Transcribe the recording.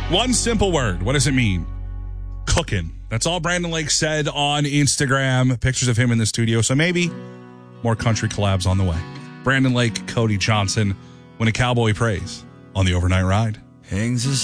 One simple word. What does it mean? Cooking. That's all Brandon Lake said on Instagram. Pictures of him in the studio. So maybe more country collabs on the way. Brandon Lake, Cody Johnson, When a Cowboy Prays on the Overnight Ride. Hangs